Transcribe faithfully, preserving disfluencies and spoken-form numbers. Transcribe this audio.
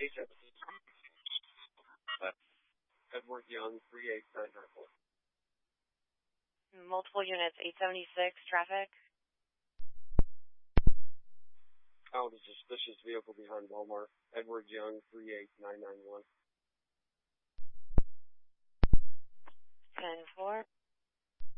Agent. Uh, Edward Young, three eight nine nine four. Multiple units, eight seventy-six, traffic. Found a suspicious vehicle behind Walmart. Edward Young, three eight nine nine one. ten four.